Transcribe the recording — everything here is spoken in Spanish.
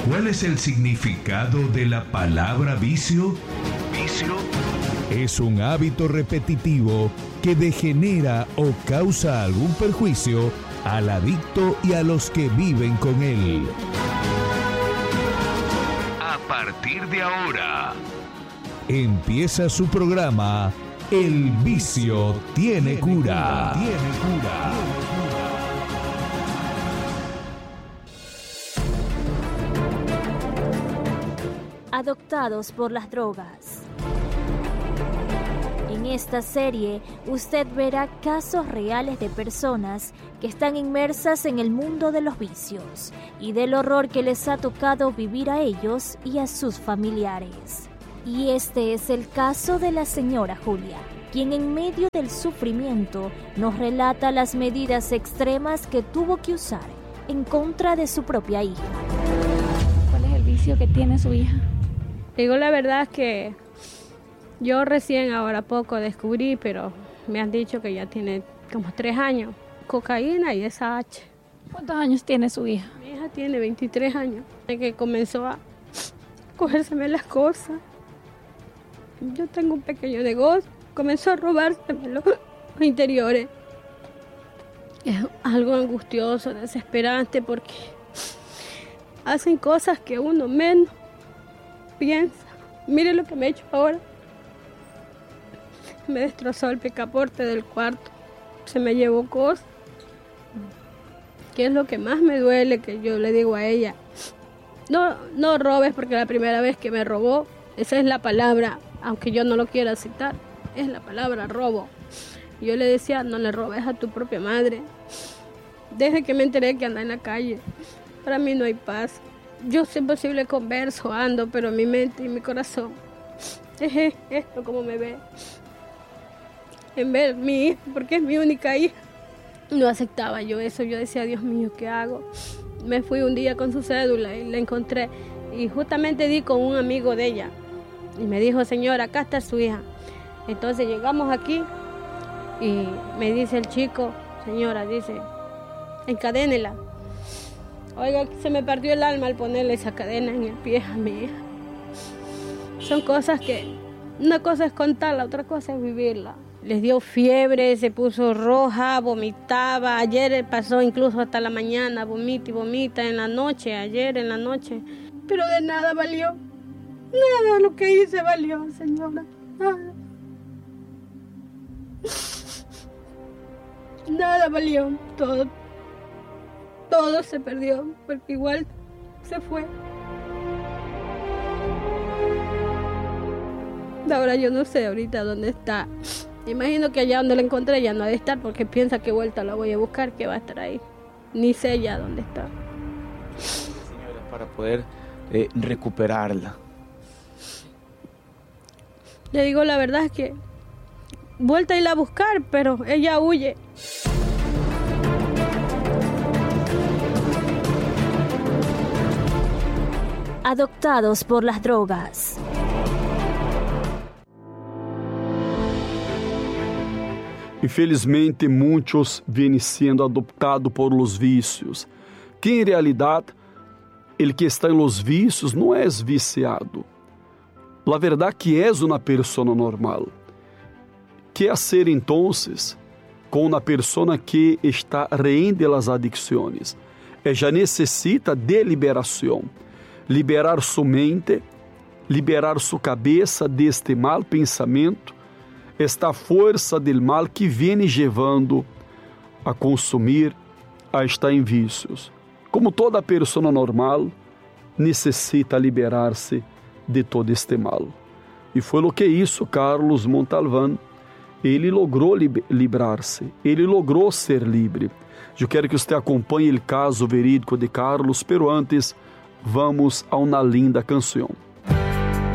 ¿Cuál es el significado de la palabra vicio? Vicio es un hábito repetitivo que degenera o causa algún perjuicio al adicto y a los que viven con él. A partir de ahora, empieza su programa El Vicio Tiene Cura. Adoptados por las drogas. En esta serie, usted verá casos reales de personas que están inmersas en el mundo de los vicios y del horror que les ha tocado vivir a ellos y a sus familiares. Y este es el caso de la señora Julia, quien en medio del sufrimiento nos relata las medidas extremas que tuvo que usar en contra de su propia hija. ¿Cuál es el vicio que tiene su hija? Digo la verdad que yo recién ahora poco descubrí, pero me han dicho que ya tiene como 3 años. Cocaína y esa H. ¿Cuántos años tiene su hija? Mi hija tiene 23 años. De que comenzó a cogérseme las cosas. Yo tengo un pequeño negocio. Comenzó a robárseme los interiores. Es algo angustioso, desesperante, porque hacen cosas que uno menos piensa. Mire lo que me he hecho ahora. Me destrozó el picaporte del cuarto. Se me llevó cosas. ¿Qué es lo que más me duele? Que yo le digo a ella, no robes, porque la primera vez que me robó, esa es la palabra, aunque yo no lo quiera aceptar, es la palabra robo. Yo le decía, no le robes a tu propia madre. Desde que me enteré que anda en la calle, para mí no hay paz. Yo si es posible converso, ando, pero mi mente y mi corazón es esto como me ve. En ver mi hija, porque es mi única hija. No aceptaba yo eso, yo decía, Dios mío, ¿qué hago? Me fui un día con su cédula y la encontré. Y justamente di con un amigo de ella. Y me dijo, señora, acá está su hija. Entonces llegamos aquí y me dice el chico, señora, dice, encadénela. Oiga, se me partió el alma al ponerle esa cadena en el pie a mi hija. Son cosas que, una cosa es contarla, otra cosa es vivirla. Les dio fiebre, se puso roja, vomitaba. Ayer pasó incluso hasta la mañana, vomita y vomita en la noche, ayer en la noche. Pero de nada valió. Nada lo que hice valió, señora. Nada. Nada valió, todo se perdió, porque igual se fue. Ahora yo no sé ahorita dónde está. Imagino que allá donde la encontré ya no ha de estar, porque piensa que vuelta la voy a buscar, que va a estar ahí. Ni sé ya dónde está. Señora, para poder recuperarla. Le digo la verdad es que vuelta a irla a buscar, pero ella huye. Adoptados por las drogas. Infelizmente, muitos vêm sendo adoptados por los vícios, que em realidade, el que está em los vícios não é viciado. La verdade que és uma pessoa normal. Que hacer entonces com uma pessoa que está rehén de las adicciones? Ella necessita de liberação. Liberar sua mente, liberar sua cabeça deste mal pensamento, esta força del mal que vem levando a consumir, a estar em vícios. Como toda pessoa normal, necessita liberar-se de todo este mal. E foi o que isso Carlos Montalván, ele logrou livrar-se, ele logrou ser livre. Eu quero que você acompanhe o caso verídico de Carlos, pero antes, vamos a uma linda canção.